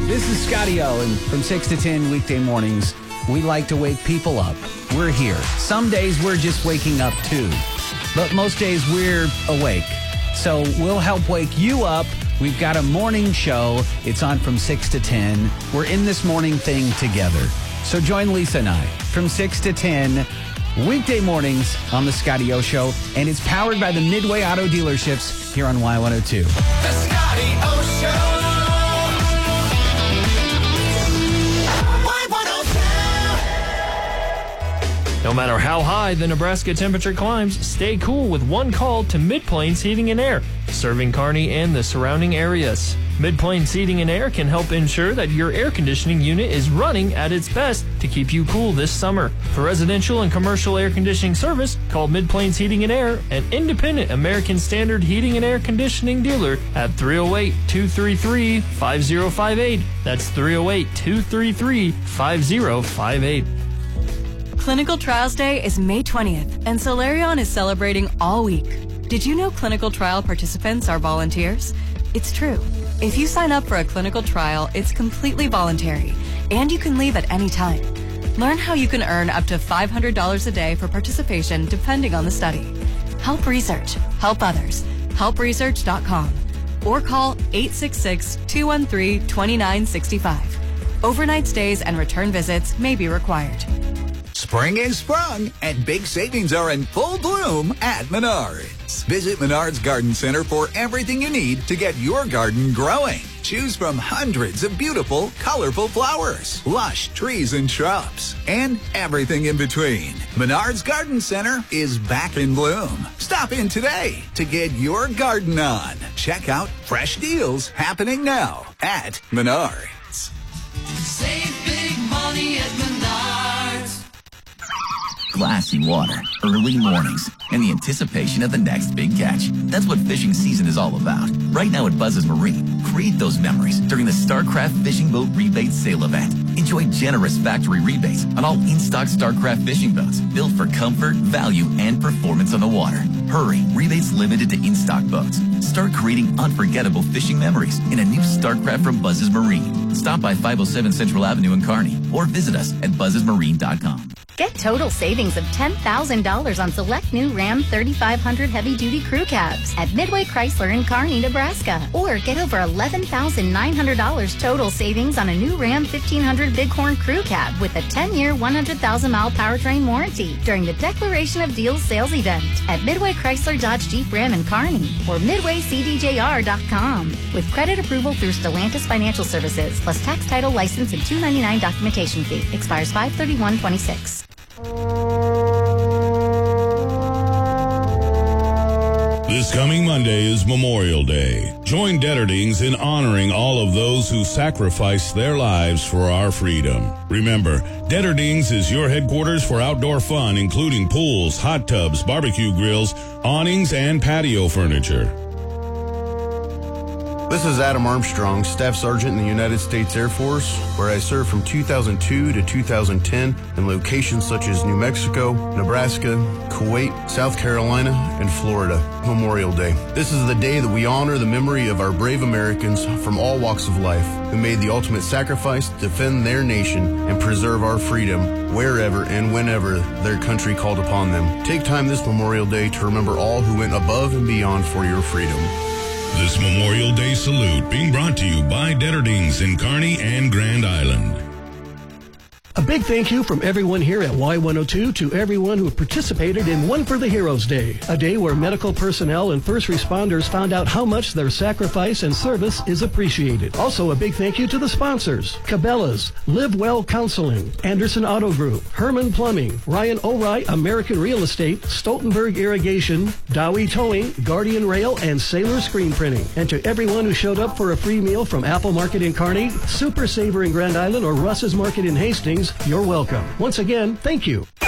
This is Scotty O, and from 6 to 10 weekday mornings, we like to wake people up. We're here. Some days we're just waking up too, but most days we're awake. So we'll help wake you up. We've got a morning show. It's on from 6 to 10. We're in this morning thing together. So join Lisa and I from 6 to 10 weekday mornings on the Scotty O Show, and it's powered by the Midway Auto Dealerships here on Y102. The Scotty O Show. No matter how high the Nebraska temperature climbs, stay cool with one call to Mid-Plains Heating and Air, serving Kearney and the surrounding areas. Mid-Plains Heating and Air can help ensure that your air conditioning unit is running at its best to keep you cool this summer. For residential and commercial air conditioning service, call Mid-Plains Heating and Air, an independent American Standard heating and air conditioning dealer at 308-233-5058. That's 308-233-5058. Clinical Trials Day is May 20th, and Solarion is celebrating all week. Did you know clinical trial participants are volunteers? It's true. If you sign up for a clinical trial, it's completely voluntary, and you can leave at any time. Learn how you can earn up to $500 a day for participation depending on the study. Help research. Help others. HelpResearch.com. Or call 866-213-2965. Overnight stays and return visits may be required. Spring is sprung, and big savings are in full bloom at Menards. Visit Menards Garden Center for everything you need to get your garden growing. Choose from hundreds of beautiful, colorful flowers, lush trees and shrubs, and everything in between. Menards Garden Center is back in bloom. Stop in today to get your garden on. Check out fresh deals happening now at Menards. Save big money at Menards. Glassy water, early mornings, and the anticipation of the next big catch. That's what fishing season is all about. Right now at Buzz's Marine, create those memories during the StarCraft Fishing Boat Rebate Sale event. Enjoy generous factory rebates on all in-stock StarCraft fishing boats built for comfort, value, and performance on the water. Hurry, rebates limited to in-stock boats. Start creating unforgettable fishing memories in a new StarCraft from Buzz's Marine. Stop by 507 Central Avenue in Kearney or visit us at buzzesmarine.com. Get total savings of $10,000 on select new Ram 3500 heavy-duty crew cabs at Midway Chrysler in Kearney, Nebraska. Or get over $11,900 total savings on a new Ram 1500 Bighorn crew cab with a 10-year, 100,000-mile powertrain warranty during the Declaration of Deals sales event at Midway Chrysler Dodge Jeep Ram in Kearney or MidwayCDJR.com. With credit approval through Stellantis Financial Services, plus tax, title, license, and $299 documentation fee. Expires 5/31/26. This coming Monday is Memorial Day. Join Detterdings in honoring all of those who sacrificed their lives for our freedom. Remember, Detterdings is your headquarters for outdoor fun, including pools, hot tubs, barbecue grills, awnings, and patio furniture. This is Adam Armstrong, Staff Sergeant in the United States Air Force, where I served from 2002 to 2010 in locations such as New Mexico, Nebraska, Kuwait, South Carolina, and Florida. Memorial Day. This is the day that we honor the memory of our brave Americans from all walks of life who made the ultimate sacrifice to defend their nation and preserve our freedom wherever and whenever their country called upon them. Take time this Memorial Day to remember all who went above and beyond for your freedom. This Memorial Day salute being brought to you by Detterdings in Kearney and Grand Island. A big thank you from everyone here at Y102 to everyone who participated in One for the Heroes Day, a day where medical personnel and first responders found out how much their sacrifice and service is appreciated. Also, a big thank you to the sponsors: Cabela's, Live Well Counseling, Anderson Auto Group, Herman Plumbing, Ryan O'Reilly American Real Estate, Stoltenberg Irrigation, Dowie Towing, Guardian Rail, and Sailor Screen Printing. And to everyone who showed up for a free meal from Apple Market in Kearney, Super Saver in Grand Island, or Russ's Market in Hastings, you're welcome. Once again, thank you.